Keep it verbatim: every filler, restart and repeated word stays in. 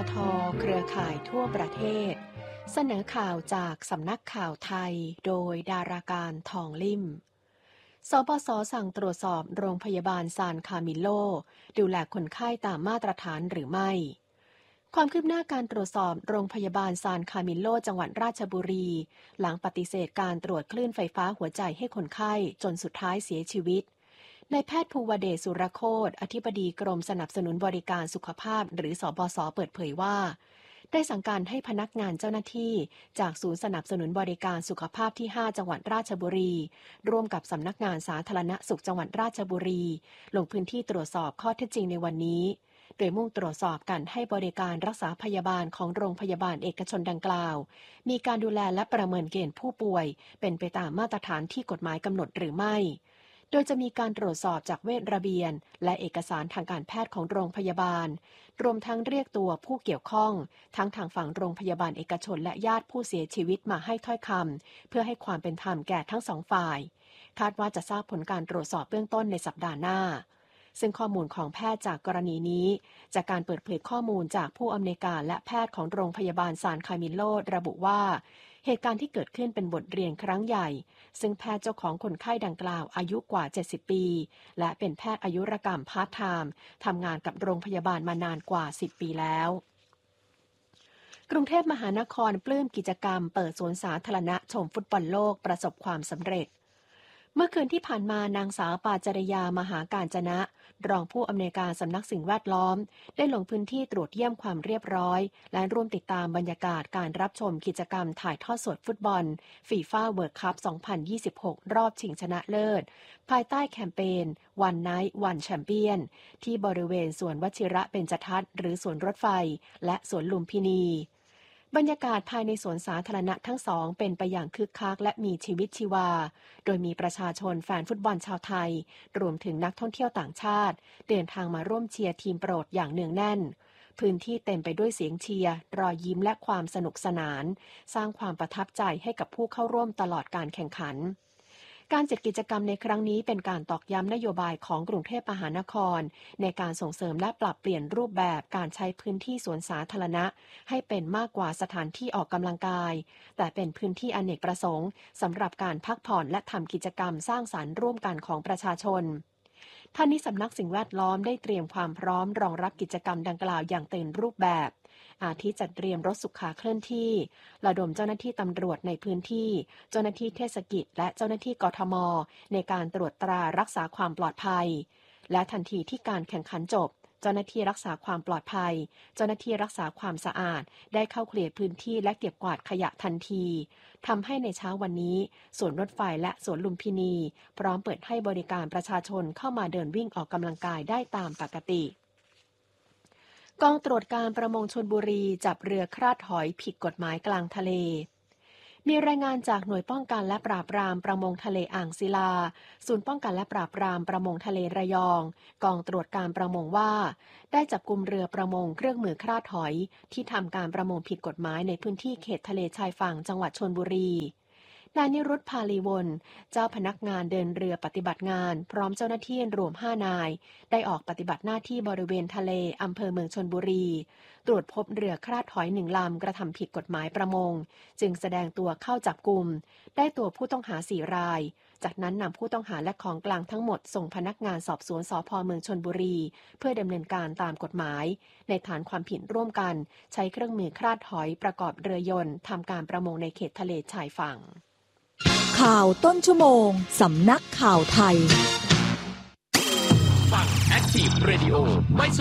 ทเครือข่ายทั่วประเทศเสนอข่าวจากสำนักข่าวไทยโดยดาราการทองลิ่มสบสสั่งตรวจสอบโรงพยาบาลซานคามิโลดูแลคนไข้ตามมาตรฐานหรือไม่ความคืบหน้าการตรวจสอบโรงพยาบาลซานคามิโลจังหวัดราชบุรีหลังปฏิเสธการตรวจคลื่นไฟฟ้าหัวใจให้คนไข้จนสุดท้ายเสียชีวิตนายแพทย์ภูวเดชสุรโคตรอธิบดีกรมสนับสนุนบริการสุขภาพหรือสบสเปิดเผยว่าได้สั่งการให้พนักงานเจ้าหน้าที่จากศูนย์สนับสนุนบริการสุขภาพที่ห้าจังหวัดราชบุรีร่วมกับสำนักงานสาธารณสุขจังหวัดราชบุรีลงพื้นที่ตรวจสอบข้อเท็จจริงในวันนี้โดยมุ่งตรวจสอบการให้บริการรักษาพยาบาลของโรงพยาบาลเอกชนดังกล่าวมีการดูแลและประเมินเกณฑ์ผู้ป่วยเป็นไปตามมาตรฐานที่กฎหมายกำหนดหรือไม่โดยจะมีการตรวจสอบจากเวชระเบียนและเอกสารทางการแพทย์ของโรงพยาบาลรวมทั้งเรียกตัวผู้เกี่ยวข้องทั้งทางฝั่งโรงพยาบาลเอกชนและญาติผู้เสียชีวิตมาให้ถ้อยคำเพื่อให้ความเป็นธรรมแก่ทั้งสองฝ่ายคาดว่าจะทราบผลการตรวจสอบเบื้องต้นในสัปดาห์หน้าซึ่งข้อมูลของแพทย์จากกรณีนี้จากการเปิดเผยข้อมูลจากผู้อำนวยการและแพทย์ของโรงพยาบาลซานคามิโลระบุว่าเหตุการณ์ที่เกิดขึ้นเป็นบทเรียนครั้งใหญ่ซึ่งแพทย์เจ้าของคนไข้ดังกล่าวอายุกว่าเจ็ดสิบปีและเป็นแพทย์อายุรกรรมพาร์ทไทม์ทำงานกับโรงพยาบาลมานานกว่าสิบปีแล้วกรุงเทพมหานครปลื้มกิจกรรมเปิดสวนสาธารณะชมฟุตบอลโลกประสบความสำเร็จเมื่อคืนที่ผ่านมานางสาวปาจริยามหาการจนะรองผู้อำนวยการสำนักสิ่งแวดล้อมได้ลงพื้นที่ตรวจเยี่ยมความเรียบร้อยและร่วมติดตามบรรยากาศการรับชมกิจกรรมถ่ายทอดสดฟุตบอลฟีฟ่าเวิลด์คัพ สองพันยี่สิบหก รอบชิงชนะเลิศภายใต้แคมเปญ One Night One Champion ที่บริเวณสวนวชิระเบญจทัศน์หรือสวนรถไฟและสวนลุมพินีบรรยากาศภายในสวนสาธารณะทั้งสองเป็นไปอย่างคึกคักและมีชีวิตชีวาโดยมีประชาชนแฟนฟุตบอลชาวไทยรวมถึงนักท่องเที่ยวต่างชาติเดินทางมาร่วมเชียร์ทีมโปรดอย่างเนืองแน่นพื้นที่เต็มไปด้วยเสียงเชียร์รอยยิ้มและความสนุกสนานสร้างความประทับใจให้กับผู้เข้าร่วมตลอดการแข่งขันการจัดกิจกรรมในครั้งนี้เป็นการตอกย้ำนโยบายของกรุงเทพมหานครในการส่งเสริมและปรับเปลี่ยนรูปแบบการใช้พื้นที่สวนสาธารณะให้เป็นมากกว่าสถานที่ออกกำลังกายแต่เป็นพื้นที่อเนกประสงค์สำหรับการพักผ่อนและทำกิจกรรมสร้างสรรค์ร่วมกันของประชาชนท่านนี้สำนักสิ่งแวดล้อมได้เตรียมความพร้อมรองรับกิจกรรมดังกล่าวอย่างเต็มรูปแบบอาทิจัดเตรียมรถสุขาเคลื่อนที่ระดมเจ้าหน้าที่ตำรวจในพื้นที่เจ้าหน้าที่เทศกิจและเจ้าหน้าที่กทม.ในการตรวจตรารักษาความปลอดภัยและทันทีที่การแข่งขันจบเจ้าหน้าที่รักษาความปลอดภัยเจ้าหน้าที่รักษาความสะอาดได้เข้าเคลียร์พื้นที่และเก็บกวาดขยะทันทีทำให้ในเช้าวันนี้สวนรถไฟและสวนลุมพินีพร้อมเปิดให้บริการประชาชนเข้ามาเดินวิ่งออกกำลังกายได้ตามปกติกองตรวจการประมงชลบุรีจับเรือคราดหอยผิดกฎหมายกลางทะเลมีรายงานจากหน่วยป้องกันและปราบปรามประมงทะเลอ่างศิลาศูนย์ป้องกันและปราบปรามประมงทะเลระยองกองตรวจการประมงว่าได้จับกุมเรือประมงเครื่องมือคราดหอยที่ทำการประมงผิดกฎหมายในพื้นที่เขตทะเลชายฝั่งจังหวัดชลบุรีนายนิรุตพาลีวนเจ้าพนักงานเดินเรือปฏิบัติงานพร้อมเจ้าหน้าที่รวมห้านายได้ออกปฏิบัติหน้าที่บริเวณทะเลอำเภอเมืองชลบุรีตรวจพบเรือคราดหอยหนึ่งลำกระทำผิดกฎหมายประมงจึงแสดงตัวเข้าจับกุมได้ตัวผู้ต้องหาสี่รายจากนั้นนำผู้ต้องหาและของกลางทั้งหมดส่งพนักงานสอบสวนสภ.เมืองชลบุรีเพื่อดำเนินการตามกฎหมายในฐานความผิดร่วมกันใช้เครื่องมือคราดหอยประกอบเรือยนต์ทำการประมงในเขตทะเลชายฝั่งข่าวต้นชั่วโมงสำนักข่าวไทยฟัง Active Radio ไม่ส